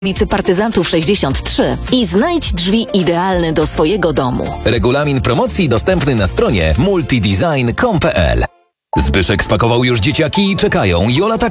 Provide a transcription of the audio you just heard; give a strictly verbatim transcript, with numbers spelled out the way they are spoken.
ulicy Partyzantów sześćdziesiąt trzy i znajdź drzwi idealne do swojego domu. Regulamin promocji dostępny na stronie multidesign kropka com kropka p l. Zbyszek spakował już dzieciaki i czekają. Jola tak